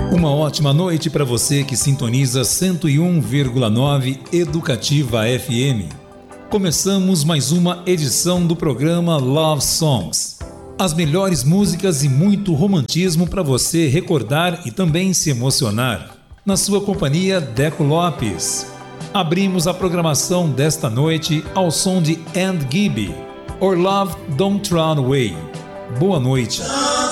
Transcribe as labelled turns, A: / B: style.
A: Uma ótima noite para você que sintoniza 101,9 Educativa FM. Começamos mais uma edição do programa Love Songs. As melhores músicas e muito romantismo para você recordar e também se emocionar. Na sua companhia, Deco Lopes. Abrimos a programação desta noite ao som de And Gibby, Or Love Don't Run Away. Boa noite.